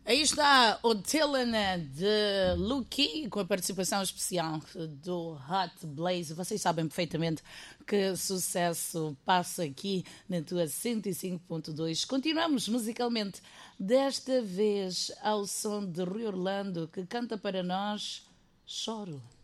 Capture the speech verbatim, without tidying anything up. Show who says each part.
Speaker 1: Aí está o Tilana de Lucky, com a participação especial do Hot Blaze. Vocês sabem perfeitamente que sucesso passa aqui na tua cento e cinco ponto dois. Continuamos musicalmente, desta vez ao som de Rui Orlando, que canta para nós Choro.